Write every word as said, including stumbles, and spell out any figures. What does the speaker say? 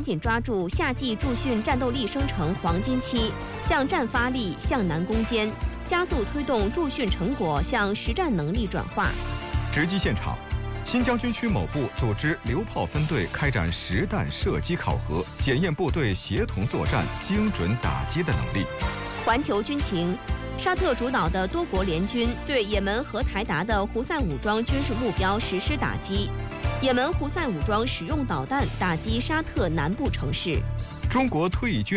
紧抓住夏季驻训战斗力生成黄金期，向战发力向南攻坚，加速推动驻训成果向实战能力转化。 直击现场，新疆军区某部组织榴炮分队开展实弹射击考核，检验部队协同作战、精准打击的能力。 环球军情，沙特主导的多国联军对也门和台达的胡塞武装军事目标实施打击。也门胡塞武装使用导弹打击沙特南部城市。 中国退役军